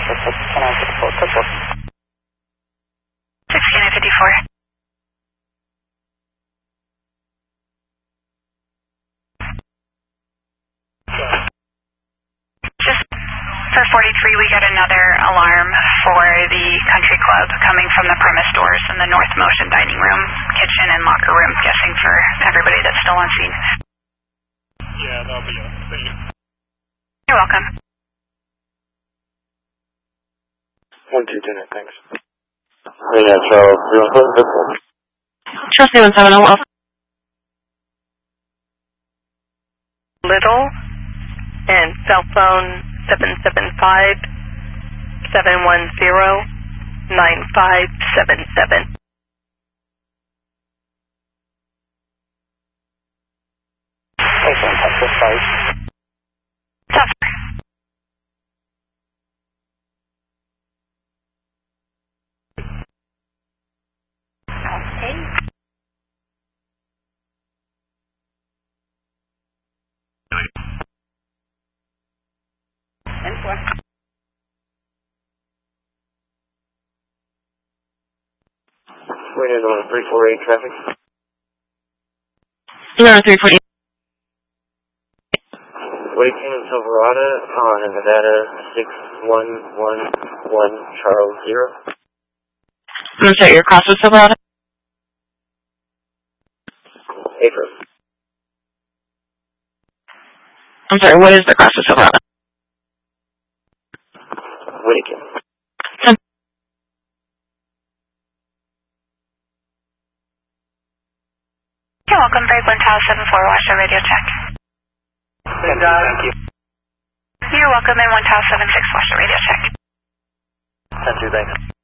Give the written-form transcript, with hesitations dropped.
1654. Just for 43, we got another alarm for the country club coming from the premise doors in the North Motion dining room, kitchen, and locker room, guessing for everybody that's still on scene. Yeah, that'll be it. Thank you. You're welcome. 1210, thanks. Yeah, Charles, you want to put this one? Trustee 17, off. Little and cell phone 775-710-9577. Wait, on 348 traffic. No, 348. Waiting in Silverado on Nevada 6111 Charles 0. I'm going to set your cross with Silverado. April. I'm sorry, what is the cross with Silverado? Whitakin. You're welcome, Break 1 Tower 74, watch the radio check. Thank you. You're welcome, and 1 Tower 76, watch the radio check. 10-2, thanks.